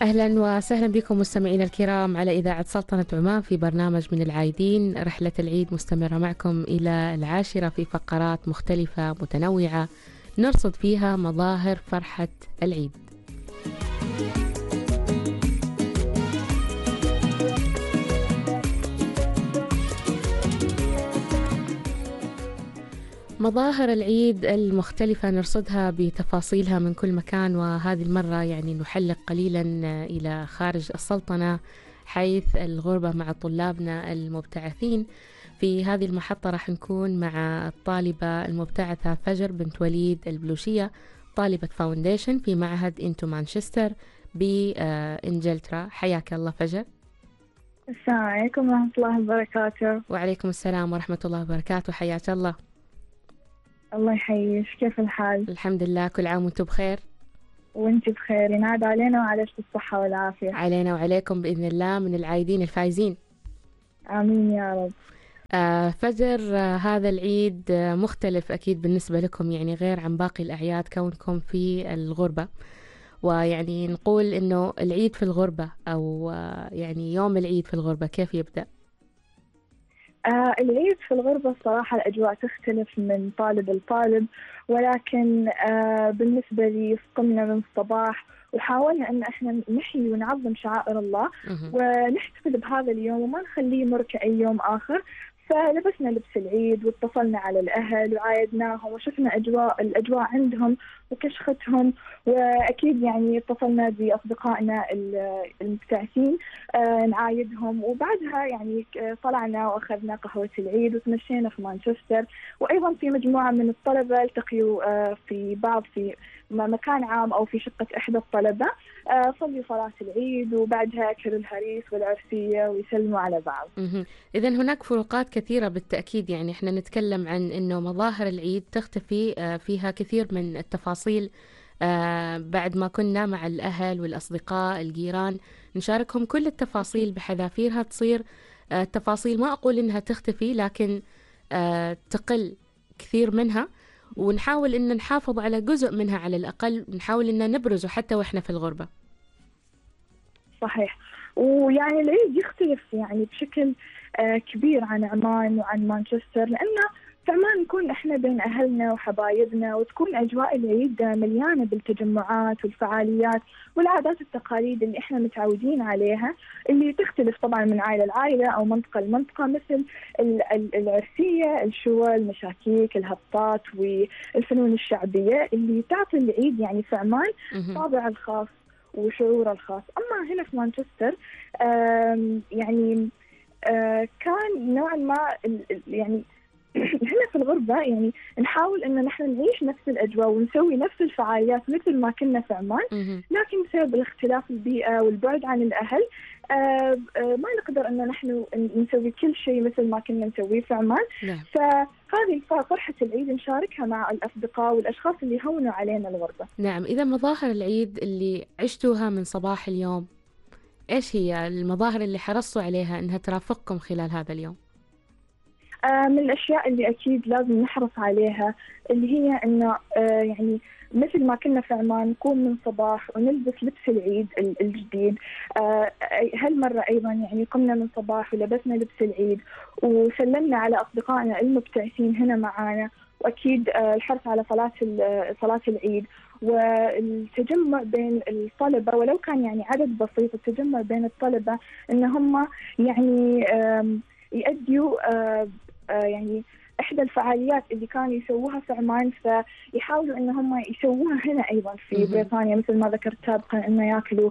أهلا وسهلا بكم مستمعينا الكرام على إذاعة سلطنة عمان في برنامج من العايدين. رحلة العيد مستمرة معكم إلى 10 في فقرات مختلفة متنوعة نرصد فيها مظاهر فرحة العيد. مظاهر العيد المختلفة نرصدها بتفاصيلها من كل مكان، وهذه المرة يعني نحلق قليلا إلى خارج السلطنة، حيث الغربة مع طلابنا المبتعثين. في هذه المحطة راح نكون مع الطالبة المبتعثة فجر بنت وليد البلوشية، طالبة فاونديشن في معهد إنتو مانشستر بإنجلترا. حياك الله فجر. السلام عليكم ورحمة الله وبركاته. وعليكم السلام ورحمة الله وبركاته، حياك الله. الله يحييك، كيف الحال؟ الحمد لله، كل عام وانتم بخير. وانت بخير، ينعاد علينا وعليك بالصحة والعافية. علينا وعليكم بإذن الله، من العايدين الفايزين. آمين يا رب. فجر، هذا العيد مختلف أكيد بالنسبة لكم، يعني غير عن باقي الأعياد كونكم في الغربة. ويعني نقول إنه العيد في الغربة أو يعني يوم العيد في الغربة كيف يبدأ؟ العيد في الغربة الصراحة الأجواء تختلف من طالب لطالب، ولكن بالنسبة لي قمنا من الصباح وحاولنا أن احنا نحيي ونعظم شعائر الله ونحتفل بهذا اليوم وما نخليه يمر كأي يوم آخر. فلبسنا لبس العيد واتصلنا على الأهل وعايدناهم وشفنا الأجواء عندهم وكشختهم، وأكيد يعني اتصلنا بأصدقائنا المبتعثين نعايدهم، وبعدها يعني طلعنا وأخذنا قهوة العيد وتمشينا في مانشستر. وأيضا في مجموعة من الطلبة التقيوا في مكان عام أو في شقة إحدى الطلبة، صلوا صلاة العيد وبعدها أكلوا الهريس والعرسية ويسلموا على بعض. إذن هناك فروقات كثيرة بالتأكيد، يعني إحنا نتكلم عن إنه مظاهر العيد تختفي فيها كثير من التفاصيل. بعد ما كنا مع الأهل والأصدقاء الجيران نشاركهم كل التفاصيل بحذافيرها، تصير التفاصيل ما أقول إنها تختفي، لكن تقل كثير منها، ونحاول إن نحافظ على جزء منها على الأقل، نحاول إن نبرزه حتى وإحنا في الغربة. صحيح. ويعني العيد يختلف يعني بشكل كبير عن عمان وعن مانشستر، لأنه في عمان نكون إحنا بين أهلنا وحبايبنا، وتكون أجواء العيد مليانة بالتجمعات والفعاليات والعادات والتقاليد اللي إحنا متعودين عليها، اللي تختلف طبعا من عائلة لعائلة أو منطقة لمنطقة، مثل العرسية، الشوى، المشاكيك، الهبطات والفنون الشعبية اللي تعطي العيد يعني في عمان طابع الخاص وشعوره الخاص. أما هنا في مانشستر يعني كان نوعا ما يعني هنا في الغربة يعني نحاول أن نحن نعيش نفس الأجواء ونسوي نفس الفعاليات مثل ما كنا في عمان، لكن بسبب الاختلاف البيئة والبعد عن الأهل ما نقدر أن نحن نسوي كل شيء مثل ما كنا نسويه في عمان. فهذه فرحة العيد نشاركها مع الأصدقاء والأشخاص اللي هونوا علينا الغربة. نعم، إذا مظاهر العيد اللي عشتوها من صباح اليوم، إيش هي المظاهر اللي حرصتوا عليها أنها ترافقكم خلال هذا اليوم؟ من الأشياء اللي أكيد لازم نحرص عليها اللي هي أنه يعني مثل ما كنا في عمان نقوم من صباح ونلبس لبس العيد الجديد. هالمرة أيضا يعني قمنا من صباح ولبسنا لبس العيد وسلمنا على أصدقائنا المبتعثين هنا معانا، وأكيد الحرص على صلاة العيد والتجمع بين الطلبة ولو كان يعني عدد بسيط، التجمع بين الطلبة إن هم يعني يؤدوا يعني إحدى الفعاليات اللي كانوا يسووها في عمان، فيحاولوا إن هم يسووها هنا أيضا في بريطانيا، مثل ما ذكرت سابقا إنه يأكلوا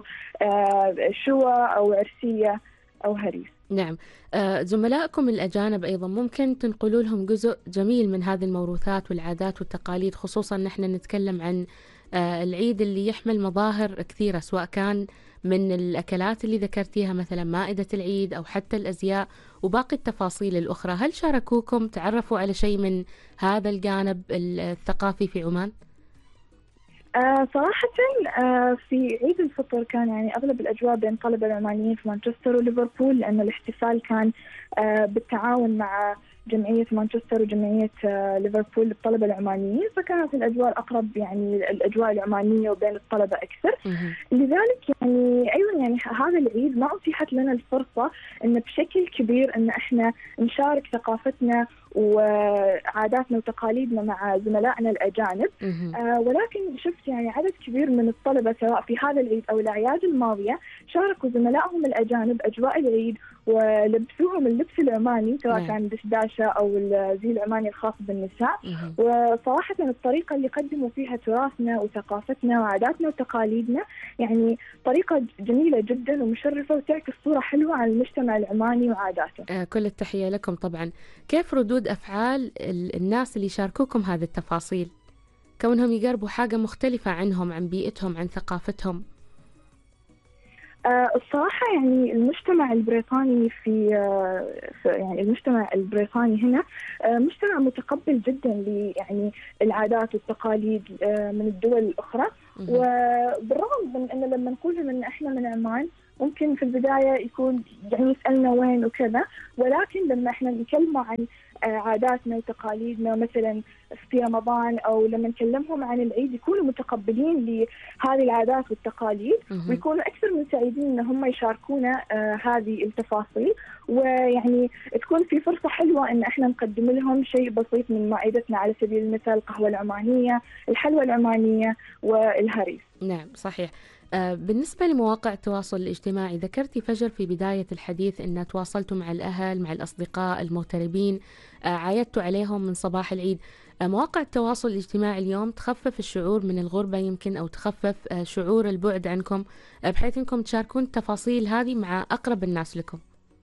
شوى أو عرسية أو هريس. نعم. زملائكم الأجانب أيضا ممكن تنقلوا لهم جزء جميل من هذه الموروثات والعادات والتقاليد، خصوصا نحن نتكلم عن العيد اللي يحمل مظاهر كثيرة، سواء كان من الأكلات اللي ذكرتيها مثلا مائدة العيد أو حتى الأزياء وباقي التفاصيل الأخرى. هل شاركوكم تعرفوا على شيء من هذا الجانب الثقافي في عمان؟ صراحة في عيد الفطر كان يعني أغلب الأجواء بين طلبة العمانيين في مانشستر وليفربول، لأن الاحتفال كان بالتعاون مع جمعية مانشستر وجمعية ليفربول للطلبة العمانيين، فكانت الأجواء الأقرب يعني الأجواء العمانية وبين الطلبة أكثر. لذلك يعني أيضا يعني هذا العيد ما أتيحت لنا الفرصة أن بشكل كبير أن إحنا نشارك ثقافتنا وعاداتنا وتقاليدنا مع زملائنا الأجانب. ولكن شفت يعني عدد كبير من الطلبة سواء في هذا العيد أو الأعياد الماضية شاركوا زملائهم الأجانب أجواء العيد ولبسوهم اللبس العماني سواء كان دشداشة أو الزي العماني الخاص بالنساء. وصراحة الطريقة اللي قدموا فيها تراثنا وثقافتنا وعاداتنا وتقاليدنا يعني طريقة جميلة جدا ومشرفة وتعكس صورة حلوة عن المجتمع العماني وعاداته. كل التحية لكم طبعا. كيف ردود أفعال الناس اللي شاركوكم هذه التفاصيل كونهم يقربوا حاجة مختلفة عنهم، عن بيئتهم، عن ثقافتهم؟ الصراحة يعني المجتمع البريطاني يعني المجتمع البريطاني هنا مجتمع متقبل جدا يعني العادات والتقاليد من الدول الأخرى. وبالرغم من أن لما نقول أن إحنا من عمان ممكن في البداية يكون يعني يسألنا وين وكذا، ولكن لما إحنا نتكلم عن عاداتنا وتقاليدنا مثلا في رمضان أو لما نكلمهم عن العيد يكونوا متقبلين لهذه العادات والتقاليد ويكونوا أكثر من سعيدين إن هم يشاركونا هذه التفاصيل، ويعني تكون في فرصة حلوة إن إحنا نقدم لهم شيء بسيط من مائدتنا، على سبيل المثال القهوة العمانية، الحلوى العمانية والهريس. نعم صحيح. بالنسبة لمواقع التواصل الاجتماعي، ذكرتي فجر في بداية الحديث أن تواصلتوا مع الأهل، مع الأصدقاء المغتربين، عايدتوا عليهم من صباح العيد. مواقع التواصل الاجتماعي اليوم تخفف الشعور من الغربة يمكن، أو تخفف شعور البعد عنكم بحيث أنكم تشاركون التفاصيل هذه مع أقرب الناس لكم.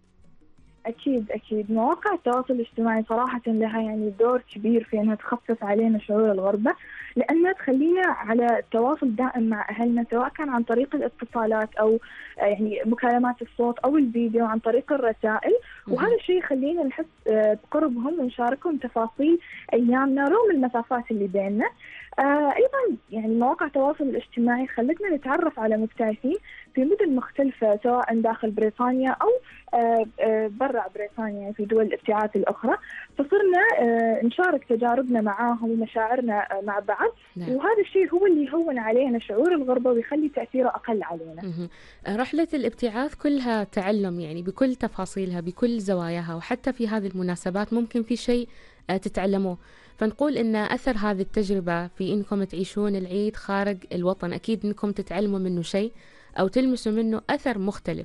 أكيد مواقع التواصل الاجتماعي صراحة لها يعني دور كبير في أنها تخفف علينا شعور الغربة، لأنها تخلينا على التواصل دائم مع أهلنا سواء كان عن طريق الاتصالات أو يعني مكالمات الصوت أو الفيديو عن طريق الرسائل. وهذا الشيء يخلينا نحس بقربهم ونشاركهم تفاصيل أيامنا رغم المسافات اللي بيننا. أيضا يعني مواقع التواصل الاجتماعي خلتنا نتعرف على مبتعثين في مدن مختلفة سواء داخل بريطانيا أو برا بريطانيا في دول الابتعاث الأخرى، فصرنا نشارك تجاربنا معاهم ومشاعرنا مع بعض. وهذا الشيء هو اللي يهون علينا شعور الغربة ويخلي تأثيره أقل علينا. رحلة الابتعاث كلها تعلم يعني بكل تفاصيلها بكل زواياها، وحتى في هذه المناسبات ممكن في شيء تتعلموه. فنقول إن أثر هذه التجربة في إنكم تعيشون العيد خارج الوطن أكيد إنكم تتعلموا منه شيء أو تلمسوا منه أثر مختلف.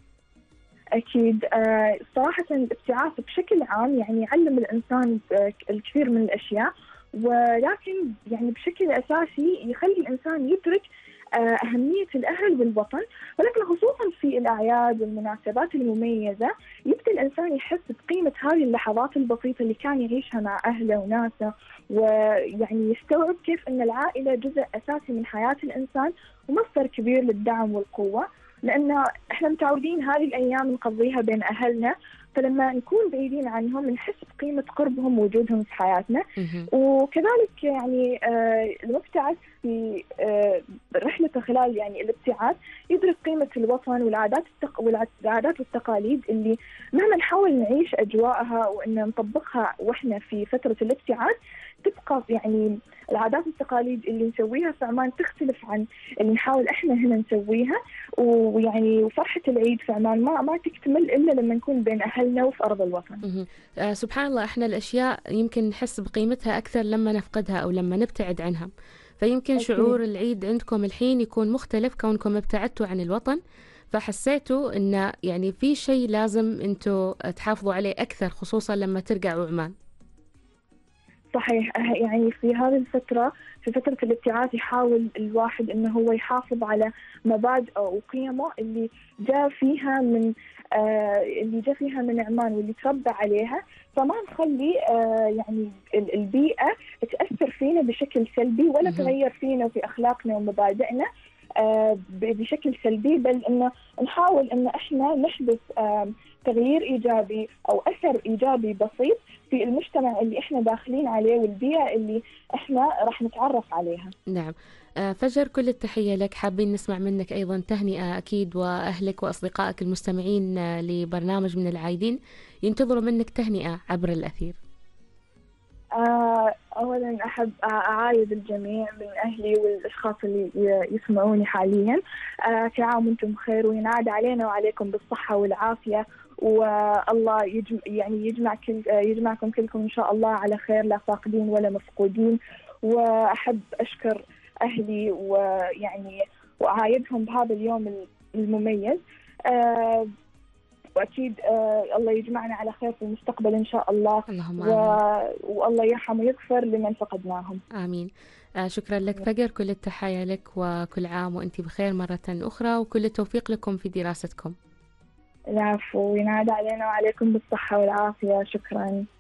أكيد. صراحة الابتعاث بشكل عام يعني يعلم الإنسان الكثير من الأشياء، ولكن يعني بشكل أساسي يخلي الإنسان يدرك أهمية الأهل والوطن، ولكن خصوصا في الأعياد والمناسبات المميزة يبدأ الإنسان يحس بقيمة هذه اللحظات البسيطة اللي كان يعيشها مع أهله وناسه، ويعني يستوعب كيف أن العائلة جزء أساسي من حياة الإنسان ومصدر كبير للدعم والقوة، لأن إحنا متعودين هذه الأيام نقضيها بين أهلنا، فلما نكون بعيدين عنهم نحس بقيمة قربهم ووجودهم في حياتنا. وكذلك يعني المبتعث في رحلته خلال يعني الابتعاث يدرك قيمة الوطن والعادات والتقاليد اللي مهما نحاول نعيش أجواءها وإن نطبقها وإحنا في فترة الابتعاث تبقى يعني العادات والتقاليد اللي نسويها في عمان تختلف عن اللي نحاول احنا هنا نسويها. ويعني وفرحة العيد في عمان ما تكتمل إلا لما نكون بين أهلنا وفي أرض الوطن. سبحان الله، احنا الأشياء يمكن نحس بقيمتها أكثر لما نفقدها أو لما نبتعد عنها، فيمكن أكيد. شعور العيد عندكم الحين يكون مختلف كونكم ابتعدتوا عن الوطن، فحسيتوا إن يعني في شيء لازم أنتوا تحافظوا عليه أكثر خصوصا لما ترجعوا عمان. صحيح. يعني في هذه الفترة في فترة الابتعاث يحاول الواحد إنه هو يحافظ على مبادئه وقيمه اللي جاء فيها من عمان واللي تربى عليها، فما نخلي يعني البيئة تأثر فينا بشكل سلبي ولا تغير فينا وفي أخلاقنا ومبادئنا. بشكل سلبي، بل إنه نحاول إن إحنا نحدث تغيير إيجابي أو أثر إيجابي بسيط في المجتمع اللي إحنا داخلين عليه والبيئة اللي إحنا راح نتعرف عليها. نعم. فجر، كل التحية لك. حابين نسمع منك أيضا تهنئة أكيد، وأهلك وأصدقائك المستمعين لبرنامج من العايدين ينتظروا منك تهنئة عبر الأثير. أولا أحب أعايد الجميع من أهلي والأشخاص اللي يسمعوني حاليا، كل عام وأنتم بخير، وينعاد علينا وعليكم بالصحة والعافية، والله يجمعكم كلكم إن شاء الله على خير، لا فاقدين ولا مفقودين. وأحب أشكر أهلي ويعني وأعايدهم بهذا اليوم المميز، وأكيد الله يجمعنا على خير في المستقبل إن شاء الله. اللهم آمين. والله يرحم ويغفر لمن فقدناهم. آمين. شكرا لك فجر، كل التحايا لك، وكل عام وأنت بخير مرة أخرى، وكل التوفيق لكم في دراستكم. العفو، وينعاد علينا وعليكم بالصحة والعافية. شكرا.